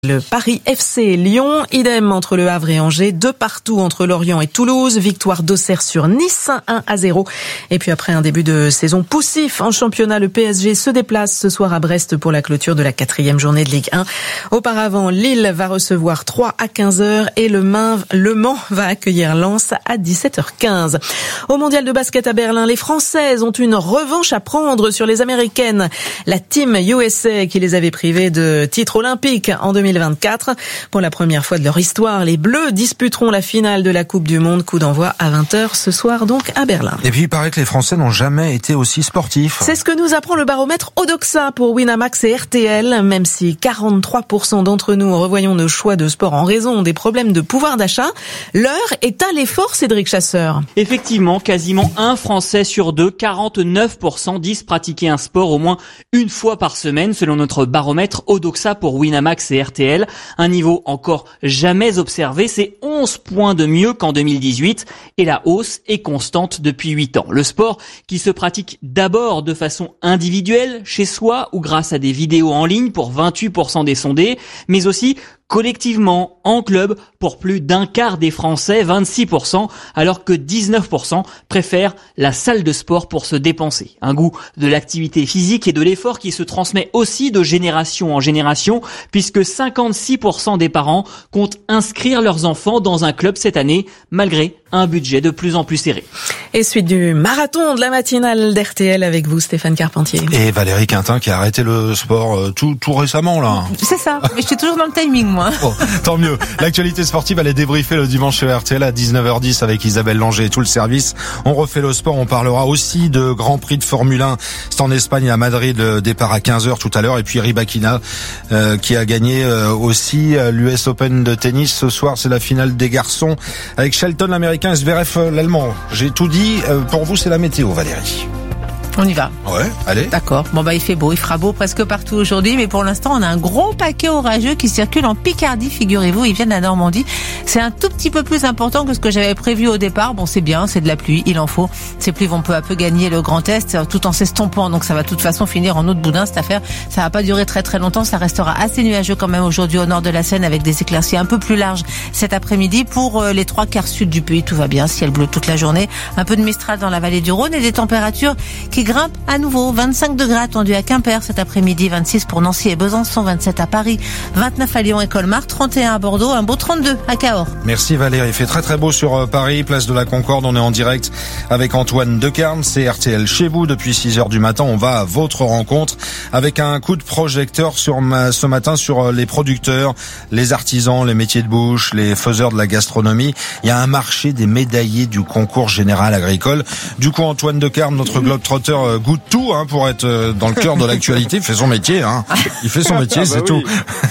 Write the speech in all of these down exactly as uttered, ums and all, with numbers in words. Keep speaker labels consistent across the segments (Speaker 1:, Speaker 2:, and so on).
Speaker 1: Le Paris F C Lyon, idem entre Le Havre et Angers, deux partout entre Lorient et Toulouse, victoire d'Auxerre sur Nice, un à zéro. Et puis après un début de saison poussif en championnat, le P S G se déplace ce soir à Brest pour la clôture de la quatrième journée de Ligue un. Auparavant, Lille va recevoir Troyes à quinze heures et le Mans, le Mans va accueillir Lens à dix-sept heures quinze. Au mondial de basket à Berlin, les Françaises ont une revanche à prendre sur les Américaines. La team U S A qui les avait privées de titre olympique en deux mille vingt-quatre. Pour la première fois de leur histoire, les Bleus disputeront la finale de la Coupe du Monde. Coup d'envoi à vingt heures ce soir donc à Berlin.
Speaker 2: Et puis il paraît que les Français n'ont jamais été aussi sportifs.
Speaker 1: C'est ce que nous apprend le baromètre Odoxa pour Winamax et R T L. Même si quarante-trois pour cent d'entre nous revoyons nos choix de sport en raison des problèmes de pouvoir d'achat, l'heure est à l'effort, Cédric Chasseur.
Speaker 3: Effectivement, quasiment un Français sur deux, quarante-neuf pour cent disent pratiquer un sport au moins une fois par semaine selon notre baromètre Odoxa pour Winamax et R T L. Un niveau encore jamais observé, c'est onze points de mieux qu'en deux mille dix-huit et la hausse est constante depuis huit ans. Le sport qui se pratique d'abord de façon individuelle, chez soi ou grâce à des vidéos en ligne pour vingt-huit pour cent des sondés, mais aussi collectivement, en club, pour plus d'un quart des Français, vingt-six pour cent, alors que dix-neuf pour cent préfèrent la salle de sport pour se dépenser. Un goût de l'activité physique et de l'effort qui se transmet aussi de génération en génération, puisque cinquante-six pour cent des parents comptent inscrire leurs enfants dans un club cette année, malgré un budget de plus en plus serré.
Speaker 1: Et suite du marathon de la matinale d'R T L avec vous, Stéphane Carpentier.
Speaker 2: Et Valérie Quintin qui a arrêté le sport euh, tout, tout récemment, là.
Speaker 4: C'est ça, mais je suis toujours dans le timing, moi.
Speaker 2: Oh, tant mieux. L'actualité sportive, elle est débriefée le dimanche sur R T L à dix-neuf heures dix avec Isabelle Langer et tout le service. On refait le sport, on parlera aussi de Grand Prix de Formule un. C'est en Espagne, à Madrid, le départ à quinze heures tout à l'heure. Et puis Rybakina euh, qui a gagné euh, aussi euh, l'U S Open de tennis. Ce soir, c'est la finale des garçons avec Shelton l'américain et Zverev l'allemand. J'ai tout dit. Euh, pour vous, c'est la météo, Valérie.
Speaker 4: On y va.
Speaker 2: Ouais, allez.
Speaker 4: D'accord. Bon bah il fait beau, il fera beau presque partout aujourd'hui, mais pour l'instant on a un gros paquet orageux qui circule en Picardie, figurez-vous, ils viennent de la Normandie. C'est un tout petit peu plus important que ce que j'avais prévu au départ. Bon c'est bien, c'est de la pluie, il en faut. Ces pluies vont peu à peu gagner le Grand Est tout en s'estompant, donc ça va de toute façon finir en eau de boudin cette affaire. Ça va pas durer très très longtemps, ça restera assez nuageux quand même aujourd'hui au nord de la Seine avec des éclaircies un peu plus larges cet après-midi. Pour les trois quarts sud du pays, tout va bien, ciel bleu toute la journée. Un peu de Mistral dans la vallée du Rhône et des températures qui grimpe à nouveau. vingt-cinq degrés attendus à Quimper cet après-midi, vingt-six pour Nancy et Besançon, vingt-sept à Paris, vingt-neuf à Lyon et Colmar, trente et un à Bordeaux, un beau trente-deux à Cahors.
Speaker 2: Merci Valérie, il fait très très beau sur Paris, place de la Concorde, on est en direct avec Antoine Decarne, c'est R T L chez vous depuis six heures du matin, on va à votre rencontre avec un coup de projecteur sur ma, ce matin sur les producteurs, les artisans, les métiers de bouche, les faiseurs de la gastronomie. Il y a un marché des médaillés du concours général agricole. Du coup Antoine Decarne, notre globe-trotter, goûte tout hein, pour être dans le cœur de l'actualité. Il fait son métier, hein. Il fait son métier, c'est bah oui. tout.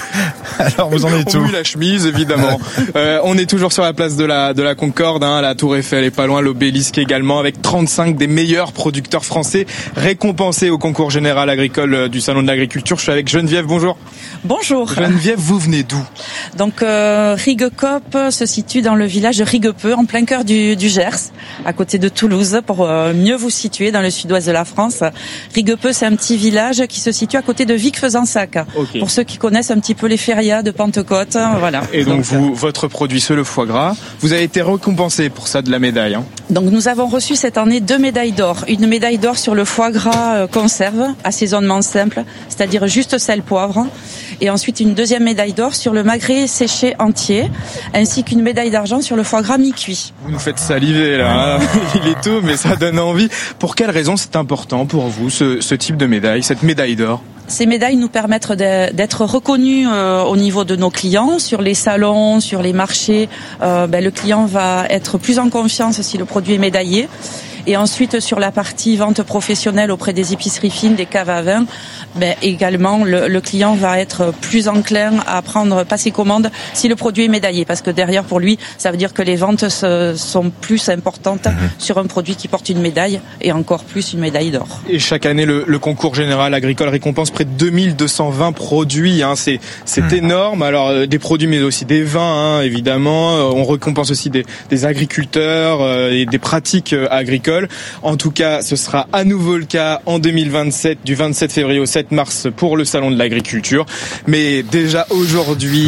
Speaker 2: Alors vous en êtes
Speaker 5: on
Speaker 2: où?
Speaker 5: mouille la chemise, évidemment. euh, on est toujours sur la place de la de la Concorde, hein, la Tour Eiffel est pas loin, l'Obélisque également, avec trente-cinq des meilleurs producteurs français récompensés au concours général agricole du Salon de l'Agriculture. Je suis avec Geneviève, bonjour.
Speaker 6: Bonjour.
Speaker 5: Geneviève, vous venez d'où?
Speaker 6: Donc euh, Riguecop se situe dans le village de Riguepeu, en plein cœur du, du Gers, à côté de Toulouse, pour euh, mieux vous situer dans le sud-ouest de la France. Riguepeu, c'est un petit village qui se situe à côté de Vic-Fezensac. Okay. Pour ceux qui connaissent un petit peu les férias de Pentecôte, voilà.
Speaker 5: Et donc, donc vous, votre produit, c'est le foie gras. Vous avez été récompensé pour ça de la médaille. Hein.
Speaker 6: Donc nous avons reçu cette année deux médailles d'or. Une médaille d'or sur le foie gras euh, conserve, assaisonnement simple, c'est-à-dire juste sel, poivre. Et ensuite une deuxième médaille d'or sur le magret séché entier, ainsi qu'une médaille d'argent sur le foie gras mi-cuit.
Speaker 5: Vous nous faites saliver là, hein. Il est tôt mais ça donne envie. Pour quelle raison c'est important pour vous ce, ce type de médaille, cette médaille d'or?
Speaker 6: Ces médailles nous permettent d'être reconnus euh, au niveau de nos clients, sur les salons, sur les marchés. Euh, ben, le client va être plus en confiance si le produit est médaillé. Et ensuite, sur la partie vente professionnelle auprès des épiceries fines, des caves à vin, ben, également, le, le client va être plus enclin à prendre, passer commande si le produit est médaillé. Parce que derrière, pour lui, ça veut dire que les ventes se, sont plus importantes mmh. sur un produit qui porte une médaille et encore plus une médaille d'or.
Speaker 5: Et chaque année, le, le concours général agricole récompense près de deux mille deux cent vingt produits. Hein. C'est, c'est mmh. énorme. Alors, euh, des produits, mais aussi des vins, hein, évidemment. Euh, on récompense aussi des, des agriculteurs euh, et des pratiques euh, agricoles. agricole. En tout cas, ce sera à nouveau le cas en deux mille vingt-sept, du vingt-sept février au sept mars pour le salon de l'agriculture. Mais déjà aujourd'hui,